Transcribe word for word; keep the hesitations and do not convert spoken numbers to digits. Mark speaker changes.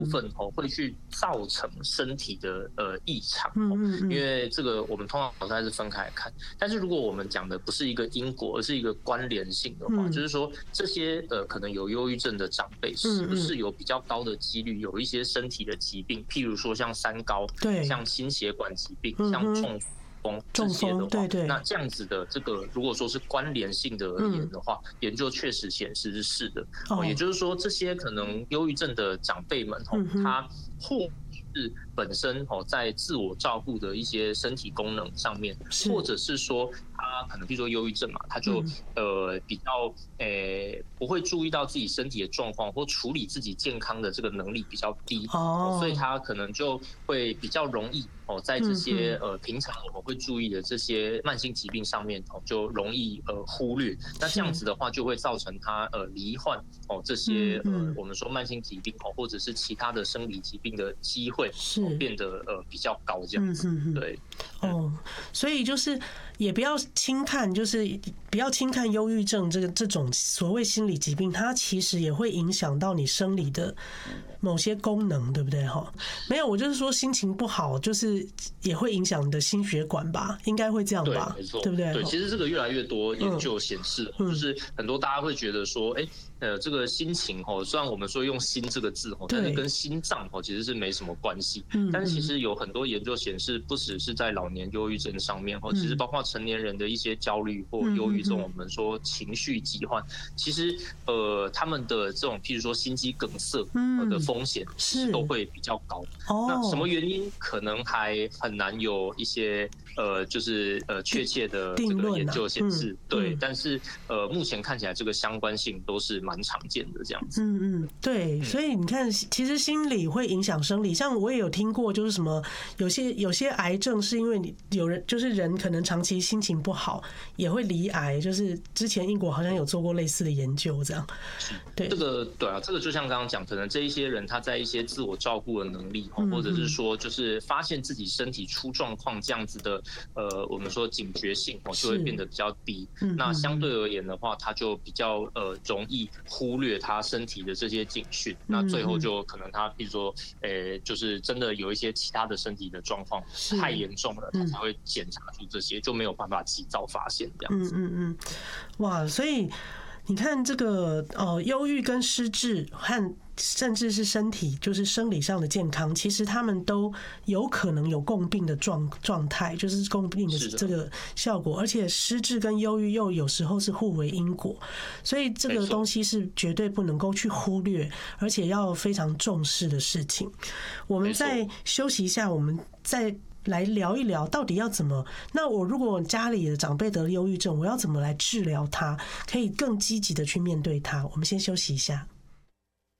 Speaker 1: 部分哦会去造成身体的呃异常，
Speaker 2: 嗯嗯嗯，
Speaker 1: 因为这个我们通常还是分开来看。但是如果我们讲的不是一个因果，而是一个关联性的话，
Speaker 2: 嗯
Speaker 1: 就是说这些呃可能有忧郁症的长辈，是不是有比较高的几率有一些身体的疾病，譬如说像三高，
Speaker 2: 对，
Speaker 1: 像心血管疾病，
Speaker 2: 嗯、
Speaker 1: 像中风这些的话，
Speaker 2: 对对，
Speaker 1: 那这样子的这个如果说是关联性的而言的话，嗯、研究确实显示是的。哦，也就是说，这些可能忧郁症的长辈们，哦，嗯、他或是本身哦在自我照顾的一些身体功能上面，或者是说他可能比如说忧郁症嘛，他就、嗯、呃比较诶不会注意到自己身体的状况或处理自己健康的这个能力比较低，哦，所以他可能就会比较容易哦在这些、嗯、呃平常我们会注意的这些慢性疾病上面哦就容易呃忽略，那这样子的话就会造成他呃罹患哦这些、嗯、呃我们说慢性疾病哦或者是其他的生理疾病的机会。是、哦、变得呃比较高这样子，嗯、哼哼对，
Speaker 2: 哦，所以就是也不要轻看，就是不要轻看忧郁症这个这种所谓心理疾病，它其实也会影响到你生理的某些功能，对不对？哈，没有，我就是说心情不好，就是也会影响你的心血管吧，应该会这样吧？
Speaker 1: 对，没错，
Speaker 2: 对不对？
Speaker 1: 对，其实这个越来越多研究显示，嗯、就是很多大家会觉得说，哎、欸。呃，这个心情哦，虽然我们说用心这个字哦，但是跟心脏哦其实是没什么关系。嗯，但是其实有很多研究显示，不只是在老年忧郁症上面哦，其实包括成年人的一些焦虑或忧郁症，我们说情绪疾患，其实呃他们的这种譬如说心肌梗塞的风险是都会比较高。哦，那什么原因可能还很难有一些呃就是呃确切的这个研究显示，对，但是呃目前看起来这个相关性都是蛮常见的这样子。
Speaker 2: 嗯嗯，对，所以你看，其实心理会影响生理。像我也有听过，就是什么有些有些癌症是因为你有人就是人可能长期心情不好也会罹癌，就是之前英国好像有做过类似的研究，这样。对，
Speaker 1: 这个对啊，这个就像刚刚讲，可能这一些人他在一些自我照顾的能力，或者是说就是发现自己身体出状况这样子的，呃，我们说警觉性哦就会变得比较低。那相对而言的话，他就比较呃容易忽略他身体的这些警讯，那最后就可能他比如说，呃，就是真的有一些其他的身体的状况太严重了，他才会检查出这些，就没有办法及早发现这样子。
Speaker 2: 嗯嗯嗯，哇，所以你看这个哦，忧郁跟失智和甚至是身体就是生理上的健康，其实他们都有可能有共病的状状态，就是共病的这个效果，而且失智跟忧郁又有时候是互为因果，所以这个东西是绝对不能够去忽略，而且要非常重视的事情。我们再休息一下，我们再来聊一聊到底要怎么，那我如果家里的长辈得了忧郁症，我要怎么来治疗它，可以更积极的去面对它。我们先休息一下。